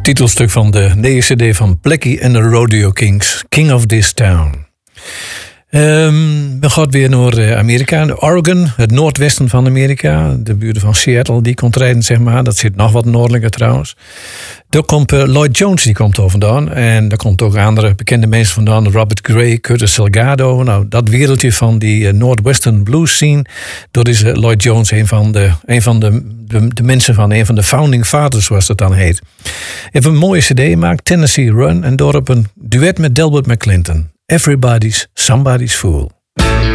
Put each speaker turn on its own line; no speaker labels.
Titelstuk van de nieuwe cd van Blackie and the Rodeo Kings, King of This Town. We gaan weer naar Amerika, Oregon, het noordwesten van Amerika. De buurt van Seattle, die komt rijden, zeg maar. Dat zit nog wat noordelijker trouwens. Daar komt Lloyd Jones, die komt er vandaan. En daar komt ook andere bekende mensen vandaan. Robert Gray, Curtis Salgado. Nou, dat wereldje van die Northwestern blues scene. Dat is Lloyd Jones, een van de mensen van een van de founding fathers, zoals dat dan heet. Hij heeft een mooie cd gemaakt, Tennessee Run. En daarop een duet met Delbert McClinton. Everybody's Somebody's Fool.